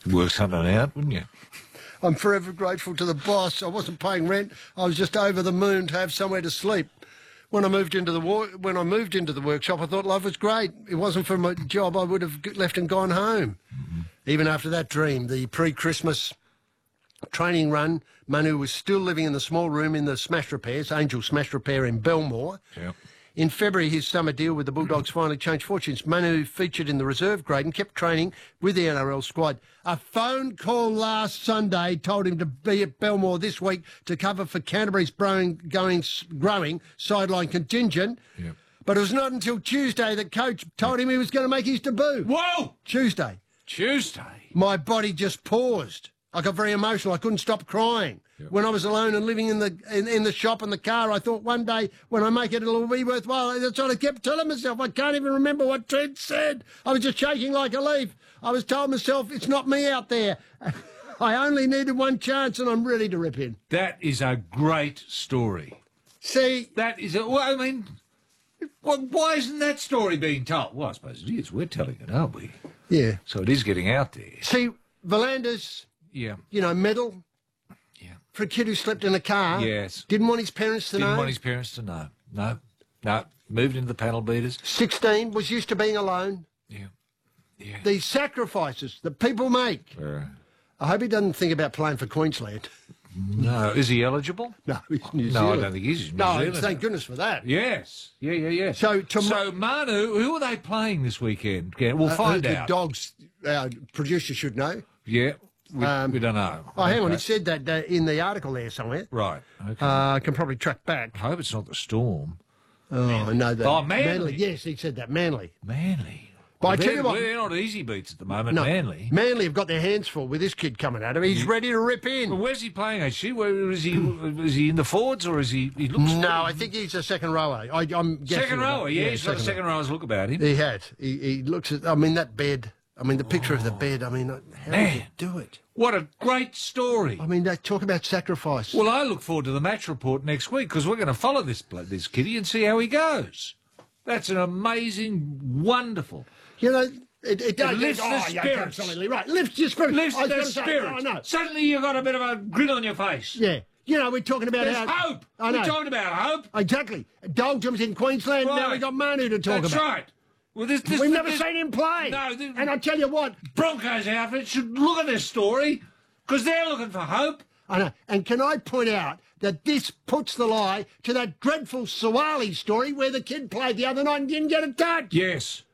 Work something out, wouldn't you? I'm forever grateful to the boss. I wasn't paying rent. I was just over the moon to have somewhere to sleep. When I moved into the workshop, I thought life was great. It wasn't for my job, I would have left and gone home. Even after that dream, the pre-Christmas training run, Manu was still living in the small room in the Smash Repairs, Angel Smash Repair in Belmore. Yep. In February, his summer deal with the Bulldogs finally changed fortunes. Manu featured in the reserve grade and kept training with the NRL squad. A phone call last Sunday told him to be at Belmore this week to cover for Canterbury's growing sideline contingent. Yep. But it was not until Tuesday that coach told him he was going to make his debut. Whoa! Tuesday. My body just paused. I got very emotional. I couldn't stop crying. Yep. When I was alone and living in the shop and the car, I thought one day when I make it, it'll be worthwhile. That's what I kept telling myself. I can't even remember what Trent said. I was just shaking like a leaf. I was telling myself, it's not me out there. I only needed one chance and I'm ready to rip in. That is a great story. See? That is a... Well, I mean, why isn't that story being told? Well, I suppose it is. We're telling it, aren't we? Yeah. So it is getting out there. See, Volanders... Yeah. You know, medal. Yeah. For a kid who slept in a car. Yes. Didn't want his parents to know. Didn't want his parents to know. No. Moved into the panel beaters. 16, was used to being alone. Yeah. Yeah. These sacrifices that people make. I hope he doesn't think about playing for Queensland. No. Is he eligible? No, he's New Zealand. No, I don't think he's New Zealand. Thank goodness for that. Yes. Yeah. So Manu, who are they playing this weekend? We'll find out. The Dogs, our producer should know. Yeah. We don't know. Oh, hang on. It said that in the article there somewhere. Right. Okay. I can probably track back. I hope it's not the Storm. Oh, I know that. Oh, Manly. Yes, he said that. Manly. But Well, I tell you what, they're not easy beats at the moment, no, Manly. Manly have got their hands full with this kid coming at him. He's ready to rip in. Well, where's he playing, actually? Where is he? Is he in the forwards or is he looks... No, I think he's a second rower. I'm guessing. Second rower, yeah. He's got a second rower's look about him. He had. He looks at, I mean, that bed. I mean, the picture of the bed. I mean, how did you do it? What a great story. I mean, they talk about sacrifice. Well, I look forward to the match report next week because we're going to follow this kiddie and see how he goes. That's an amazing, wonderful... You know... It lifts the spirits. You're absolutely right. Lifts your spirits. Lifts the spirits. No. Suddenly you've got a bit of a grin on your face. Yeah. You know, we're talking about There's hope. We're talking about hope. Exactly. Doldrum's in Queensland. Right. Now we've got Manu to talk about. That's right. Well, we've never seen him play. No. And I tell you what. Broncos outfit should look at this story because they're looking for hope. I know. And can I point out that this puts the lie to that dreadful Sawali story where the kid played the other night and didn't get a touch? Yes.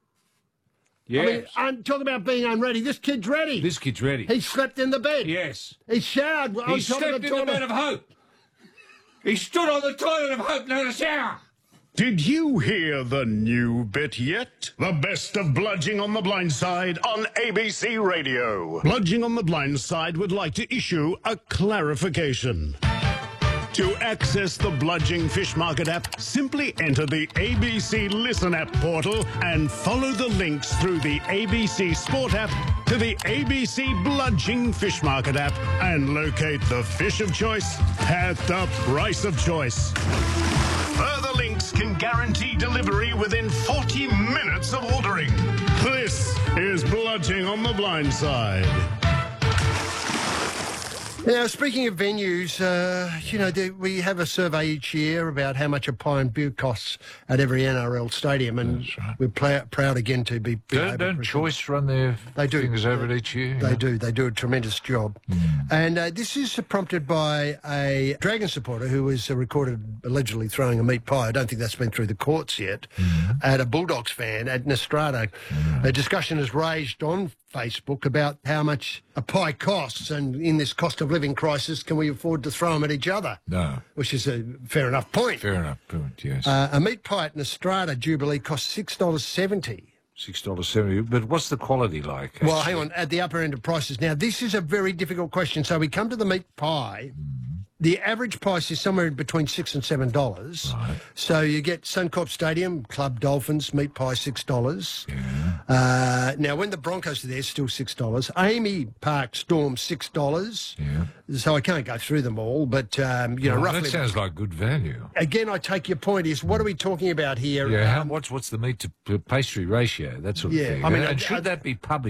Yes. I mean, I'm talking about being unready. This kid's ready. He slept in the bed. Yes. He showered. He slept in the bed of hope. He stood on the toilet of hope and had a shower. Did you hear the new bit yet? The best of Bludging on the Blind Side on ABC Radio. Bludging on the Blind Side would like to issue a clarification. To access the Bludging Fish Market app, simply enter the ABC Listen app portal and follow the links through the ABC Sport app to the ABC Bludging Fish Market app and locate the fish of choice at the price of choice. Further links can guarantee delivery within 40 minutes of ordering. This is Bludging on the Blind Side. Now, speaking of venues, you know, we have a survey each year about how much a pie and beer costs at every NRL stadium, and we're proud again to be... Don't Choice run their fingers over it each year? They do. They do a tremendous job. And this is prompted by a Dragon supporter who was recorded allegedly throwing a meat pie. I don't think that's been through the courts yet. At a Bulldogs fan at Nostrada. A discussion has raged on Facebook about how much a pie costs, and in this cost of living crisis, can we afford to throw them at each other? No. Which is a fair enough point. Fair enough point, yes. A meat pie at Nostrada Jubilee costs $6.70. $6.70, but what's the quality like? Actually? Well, hang on, at the upper end of prices. Now, this is a very difficult question. So we come to the meat pie. The average price is somewhere between $6 and $7. Right. So you get Suncorp Stadium, Club Dolphins, meat pie, $6. Yeah. Now, when the Broncos are there, still $6. Amy Park Storm, $6. Yeah. So I can't go through them all, but, you know, roughly... That sounds like good value. Again, I take your point is, what are we talking about here? Yeah, what's the meat to pastry ratio, that sort of thing? I mean, and should that be published?